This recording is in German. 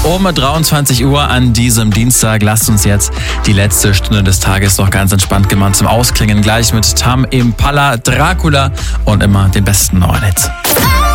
Um 23 Uhr an diesem Dienstag. Lasst uns jetzt die letzte Stunde des Tages noch ganz entspannt gemacht zum Ausklingen. Gleich mit Tame Impala, Dracula und immer den besten neuen Hits.